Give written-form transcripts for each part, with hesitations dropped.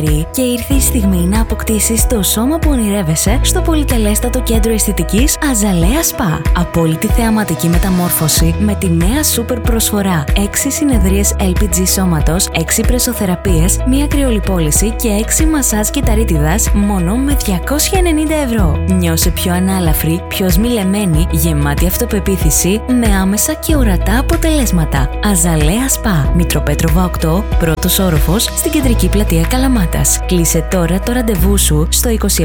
Και ήρθε η στιγμή να αποκτήσεις το σώμα που ονειρεύεσαι στο πολυτελέστατο κέντρο αισθητικής Αζαλέα Σπα. Απόλυτη θεαματική μεταμόρφωση με τη νέα σούπερ προσφορά. 6 συνεδρίες LPG σώματος, 6 πρεσοθεραπείες, 1 κρυολιπόληση και 6 μασάζ κυταρίτιδας μόνο με 290 ευρώ. Νιώσε πιο ανάλαφρη, πιο σμιλεμένη, γεμάτη αυτοπεποίθηση με άμεσα και ορατά αποτελέσματα. Αζαλέα Σπα, Μητροπέτροβα 8, πρώτος όροφος στην κεντρική πλατεία Καλαμάτας. Κλείσε τώρα το ραντεβού σου στο 2721 090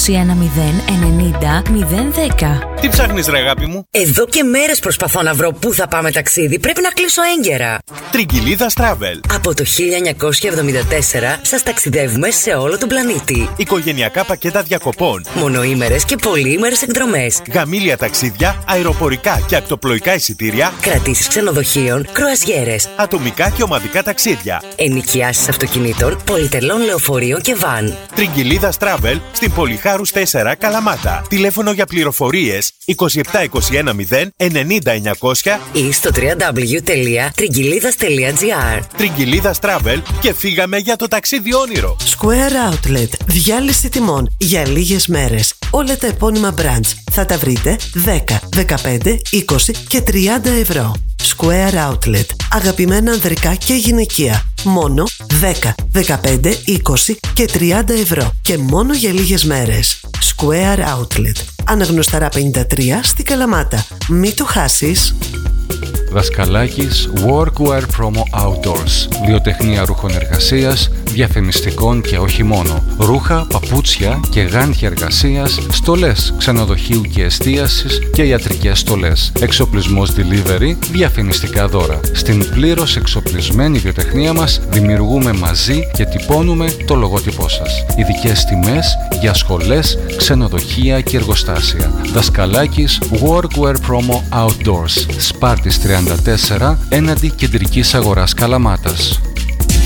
010. Τι ψάχνεις ρε αγάπη μου? Εδώ και μέρες προσπαθώ να βρω πού θα πάμε ταξίδι. Πρέπει να κλείσω έγκαιρα. Τριγκυλίδας Travel. Από το 1974 σας ταξιδεύουμε σε όλο τον πλανήτη. Οικογενειακά πακέτα διακοπών. Μονοήμερες και πολυήμερες εκδρομές. Γαμήλια ταξίδια, αεροπορικά και ακτοπλοϊκά εισιτήρια. Κρατήσεις ξενοδοχείων, κρουαζιέρες. Ατομικά και ομαδικά ταξίδια. Ενοικιάσεις αυτοκινήτων, πολυτελών λεωφορείων και βαν. Τριγκυλίδας Travel στην Πολυχάρους 4 Καλαμάτα. Τηλέφωνο για πληροφορίες 2721 090 900 ή στο www.tringilidas.gr. Τριγκυλίδας Travel και φύγαμε για το ταξίδι όνειρο. Square Outlet. Διάλυση τιμών για λίγες μέρες. Όλα τα επώνυμα branch θα τα βρείτε 10, 15, 20 και 30 ευρώ. Square Outlet. Αγαπημένα ανδρικά και γυναικεία. Μόνο 10, 15, 20 και 30 ευρώ. Και μόνο για λίγες μέρες. Square Outlet. Αναγνωσταρά 53 στη Καλαμάτα. Μη το χάσεις. Δασκαλάκης Workwear Promo Outdoors. Βιοτεχνία ρούχων εργασίας, διαφημιστικών και όχι μόνο. Ρούχα, παπούτσια και γάντια εργασίας, στολές ξενοδοχείου και εστίασης και ιατρικές στολές. Εξοπλισμός delivery, διαφημιστικά δώρα. Στην πλήρως εξοπλισμένη βιοτεχνία μας δημιουργούμε μαζί και τυπώνουμε το λογότυπό σας. Ειδικές τιμές για σχολές, ξενοδοχεία και εργοστάσια. Δασκαλάκης Workwear Promo Outdoors. Σπάρτης 34 έναντι κεντρικής αγοράς Καλαμάτας.